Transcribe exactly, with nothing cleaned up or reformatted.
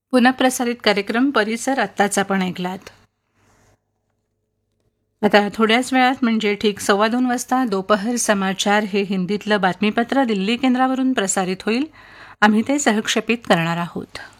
पुनःप्रसारित कार्यक्रम परिसर आत्ताच आपण ऐकलात. आता थोड्याच वेळात म्हणजे ठीक सव्वा दोन वाजता दोपहर समाचार हे हिंदीतलं बातमीपत्र दिल्ली केंद्रावरून प्रसारित होईल. आम्ही ते सहक्षेपित करणार आहोत.